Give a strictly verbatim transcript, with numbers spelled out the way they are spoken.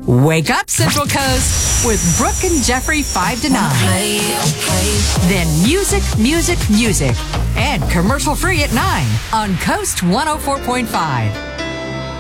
Wake up, Central Coast, with Brooke and Jeffrey five to nine. Okay, okay. Then music, music, music. And commercial free at nine on Coast one oh four point five.